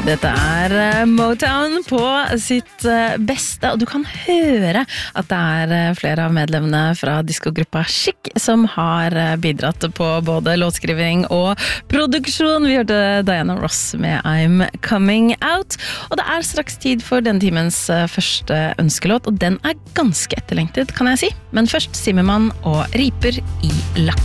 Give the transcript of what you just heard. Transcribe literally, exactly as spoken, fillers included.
Dette er Motown på sitt beste, og du kan høre at det er flere av medlemmene fra diskogruppa Chic som har bidratt på både låtskriving og produksjon. Vi hørte Diana Ross med I'm Coming Out, og det er straks tid for denne timens første ønskelåt, og den er ganske etterlengtet, kan jeg si. Men først Zimmermann og Riper i lakk.